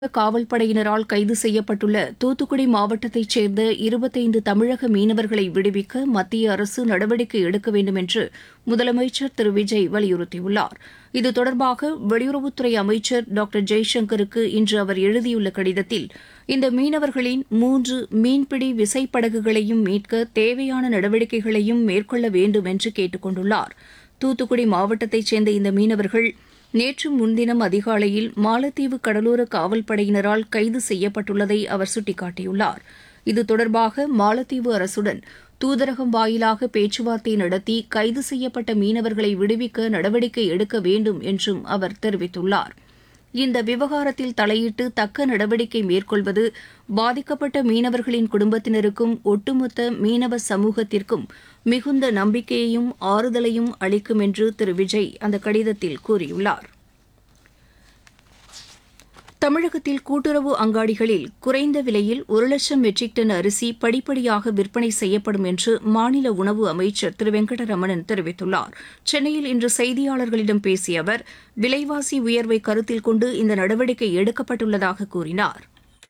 காவல்படையினரால் கைது செய்யப்பட்டுள்ள தூத்துக்குடி மாவட்டத்தைச் சேர்ந்த 25 தமிழக மீனவர்களை விடுவிக்க மத்திய அரசு நடவடிக்கை எடுக்க வேண்டும் என்று முதலமைச்சர் திரு விஜய் வலியுறுத்தியுள்ளார். இது தொடர்பாக வெளியுறவுத்துறை அமைச்சர் டாக்டர் ஜெய்சங்கருக்கு இன்று அவர் எழுதியுள்ள கடிதத்தில் இந்த மீனவர்களின் 3 மீன்பிடி விசைப்படகுகளையும் மீட்க தேவையான நடவடிக்கைகளையும் மேற்கொள்ள வேண்டும் என்று கேட்டுக் கொண்டுள்ளார். தூத்துக்குடி மாவட்டத்தைச் சேர்ந்த இந்த மீனவர்கள் நேற்று முன்தினம் அதிகாலையில் மாலத்தீவு கடலோர காவல்படையினரால் கைது செய்யப்பட்டுள்ளதை அவர் சுட்டிக்காட்டியுள்ளார். இது தொடர்பாக மாலத்தீவு அரசுடன் தூதரகம் வாயிலாக பேச்சுவார்த்தை நடத்தி கைது செய்யப்பட்ட மீனவர்களை விடுவிக்க நடவடிக்கை எடுக்க வேண்டும் என்றும் அவர் தெரிவித்துள்ளார். இந்த விவகாரத்தில் தலையிட்டு தக்க நடவடிக்கை மேற்கொள்வது பாதிக்கப்பட்ட மீனவர்களின் குடும்பத்தினருக்கும் ஒட்டுமொத்த மீனவ சமூகத்திற்கும் மிகுந்த நம்பிக்கையையும் ஆறுதலையும் அளிக்கும் என்று திரு விஜய் அந்த கடிதத்தில் கூறியுள்ளார். தமிழகத்தில் கூட்டுறவு அங்காடிகளில் குறைந்த விலையில் 1,00,000 மெட்ரிக் டன் அரிசி படிப்படியாக விற்பனை செய்யப்படும் என்று மாநில உணவு அமைச்சர் திரு வெங்கடரமணன் தெரிவித்துள்ளார். சென்னையில் இன்று செய்தியாளர்களிடம் பேசிய அவர் விலைவாசி உயர்வை கருத்தில் கொண்டு இந்த நடவடிக்கை எடுக்கப்பட்டுள்ளதாக கூறினார்.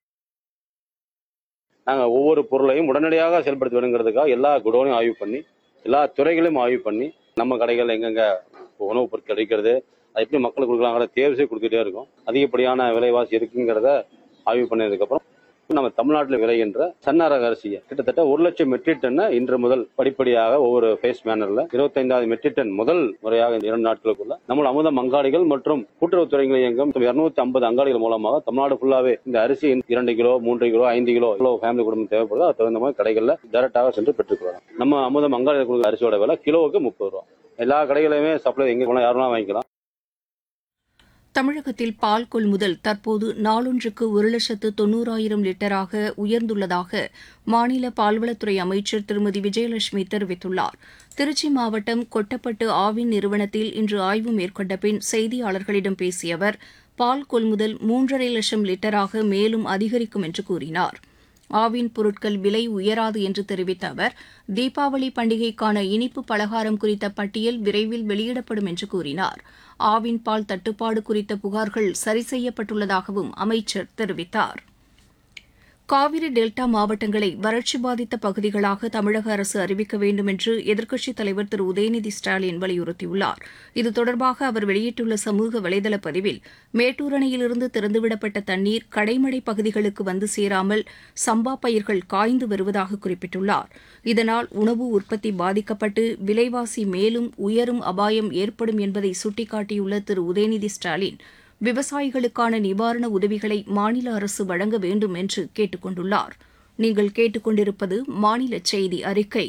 நாங்கள் ஒவ்வொரு பொருளையும் உடனடியாக செயல்படுத்த வேணுங்கிறதுக்காக எல்லா குடோனையும் ஆய்வு பண்ணி எல்லா துறைகளையும் ஆய்வு பண்ணி நம்ம கடைகள் எங்கெங்க உணவுப் பொருட்கள் கிடைக்கிறது, அது எப்படி மக்களுக்கு கொடுக்கலாங்கிற தேர்வு செய்து கொடுத்துட்டே இருக்கும். அதிகப்படியான விலைவாசி இருக்குங்கிறத ஆய்வு பண்ணதுக்கப்புறம் நம்ம தமிழ்நாட்டில் விளைகின்ற சன்ன ரக அரிசியை கிட்டத்தட்ட 1,00,000 மெட்ரிக் டன்னை இன்று முதல் படிப்படியாக ஒவ்வொரு ஃபேஸ் மேனர்ல 25,000 மெட்ரிக் டன் முதல் முறையாக இந்த 2 நாட்களுக்குள்ள நம்ம அமுதம் அங்காடிகள் மற்றும் கூட்டுறவுத்துறைகளை இயங்கும் 250 அங்காடிகள் மூலமாக தமிழ்நாடு ஃபுல்லாவே இந்த அரிசி 2 கிலோ 3 கிலோ 5 கிலோ ஃபேமிலி குடும்பம் தேவைப்படுதோ அது தகுந்த மாதிரி கடைகளில் டைரக்டாக சென்று பெற்றுக்கொள்ளலாம். நம்ம அமுதம் அங்காடியில் கொடுக்குற அரிசியோட விலை கிலோவுக்கு 30 ரூபா. எல்லா கடைகளையுமே சப்ளை எங்கே போனால் யாரும் வாங்கிக்கலாம். தமிழகத்தில் பால் கொள்முதல் தற்போது நாளொன்றுக்கு 1,90,000 லிட்டராக உயர்ந்துள்ளதாக மாநில பால்வளத்துறை அமைச்சர் திருமதி விஜயலட்சுமி தெரிவித்துள்ளார். திருச்சி மாவட்டம் கொட்டப்பட்டு ஆவின் நிறுவனத்தில் இன்று ஆய்வு மேற்கொண்ட பின் செய்தியாளர்களிடம் பேசிய அவர் பால் கொள்முதல் 3,50,000 லிட்டராக மேலும் அதிகரிக்கும் என்று கூறினார். ஆவின் பொருட்கள் விலை உயராது என்று தெரிவித்த அவர் தீபாவளி பண்டிகைக்கான இனிப்பு பலகாரம் குறித்த பட்டியல் விரைவில் வெளியிடப்படும் என்று கூறினார். ஆவின் பால் தட்டுப்பாடு குறித்த புகார்கள் சரி செய்யப்பட்டுள்ளதாகவும் அமைச்சர் தெரிவித்தார். காவிரி டெல்டா மாவட்டங்களை வறட்சி பாதித்த பகுதிகளாக தமிழக அரசு அறிவிக்க வேண்டும் என்று எதிர்க்கட்சித் தலைவர் திரு உதயநிதி ஸ்டாலின் வலியுறுத்தியுள்ளார். இது தொடர்பாக அவர் வெளியிட்டுள்ள சமூக வலைதள பதிவில் மேட்டூர் அணையிலிருந்து திறந்துவிடப்பட்ட தண்ணீர் கடைமடை பகுதிகளுக்கு வந்து சேராமல் சம்பா பயிர்கள் காய்ந்து வருவதாக குறிப்பிட்டுள்ளார். இதனால் உணவு உற்பத்தி பாதிக்கப்பட்டு விலைவாசி மேலும் உயரும் அபாயம் ஏற்படும் என்பதை சுட்டிக்காட்டியுள்ள திரு உதயநிதி ஸ்டாலின் விவசாயிகளுக்கான நிவாரண உதவிகளை மாநில அரசு வழங்க வேண்டும் என்று கேட்டுக் கொண்டுள்ளார். நீங்கள் கேட்டுக்கொண்டிருப்பது மாநில செய்தி அறிக்கை.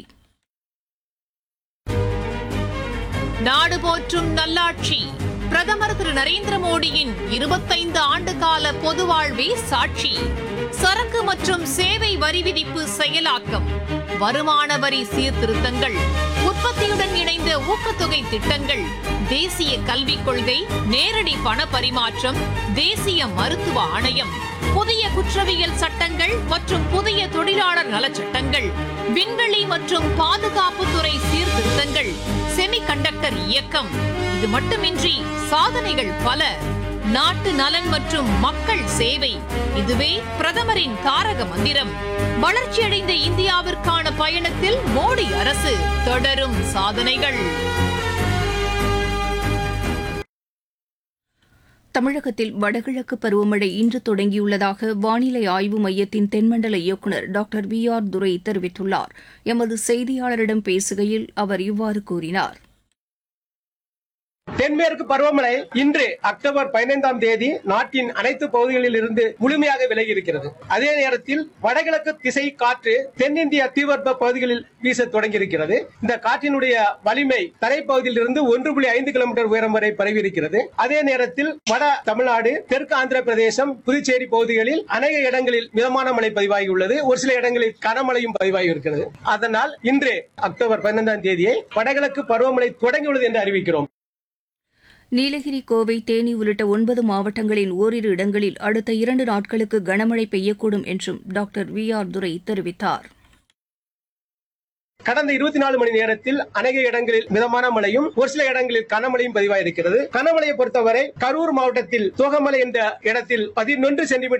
நாடு போற்றும் நல்லாட்சி பிரதமர் திரு நரேந்திர மோடியின் 25 ஆண்டுகால பொது வாழ்வே சாட்சி. சரக்கு மற்றும் சேவை வரி விதிப்பு செயலாக்கம், வருமான வரி சீர்திருத்தங்கள், உற்பத்தியுடன் இணைந்த ஊக்கத்தொகை திட்டங்கள், தேசிய கல்விக் கொள்கை, நேரடி பண பரிமாற்றம், தேசிய மருத்துவ ஆணையம், புதிய குற்றவியல் சட்டங்கள் மற்றும் புதிய தொழிலாளர் நலச்சட்டங்கள், விண்வெளி மற்றும் பாதுகாப்புத்துறை சீர்திருத்தங்கள், செமிகண்டக்டர் இயக்கம். இது மட்டுமின்றி சாதனைகள் பல. நாட்டு நலன் மற்றும் மக்கள் சேவை, இதுவே பிரதமரின் தாரக மந்திரம். வளர்ச்சியடைந்த இந்தியாவிற்கான பயணத்தில் மோடி அரசு தொடரும் சாதனைகள். தமிழகத்தில் வடகிழக்கு பருவமழை இன்று தொடங்கியுள்ளதாக வானிலை ஆய்வு மையத்தின் தென்மண்டல இயக்குநர் டாக்டர் VR துரை தெரிவித்துள்ளார். எமது செய்தியாளரிடம் பேசுகையில் அவர் இவ்வாறு கூறினார். தென்மேற்கு பருவமழை இன்று அக்டோபர் 15ஆம் தேதி நாட்டின் அனைத்து பகுதிகளில் இருந்து முழுமையாக விலகி இருக்கிறது. அதே நேரத்தில் வடகிழக்கு திசை காற்று தென்னிந்திய தீவிர பகுதிகளில் வீச தொடங்கி இருக்கிறது. இந்த காற்றினுடைய வலிமை தரைப்பகுதியில் இருந்து 1.5 கிலோமீட்டர் உயரம் வரை பரவி இருக்கிறது. அதே நேரத்தில் வட தமிழ்நாடு, தெற்கு ஆந்திர பிரதேசம், புதுச்சேரி பகுதிகளில் அநேக இடங்களில் மிதமான மழை பதிவாகி உள்ளது. ஒரு சில இடங்களில் கனமழையும் பதிவாகி இருக்கிறது. அதனால் இன்று அக்டோபர் 15ஆம் தேதியை வடகிழக்கு பருவமழை தொடங்கியுள்ளது என்று அறிவிக்கிறோம். நீலகிரி, கோவை, தேனி உள்ளிட்ட 9 மாவட்டங்களின் ஓரிரு இடங்களில் அடுத்த 2 நாட்களுக்கு கனமழை பெய்யக்கூடும் என்றும் டாக்டர் VR துரை தெரிவித்தார். கடந்த 24 மணி நேரத்தில் அநேக இடங்களில் மிதமான மழையும் ஒரு சில இடங்களில் கனமழையும் பதிவாயிருக்கிறது. கனமழையை பொறுத்தவரை கரூர் மாவட்டத்தில் தோகமலை என்ற இடத்தில் 11 சென்டிமீட்டர்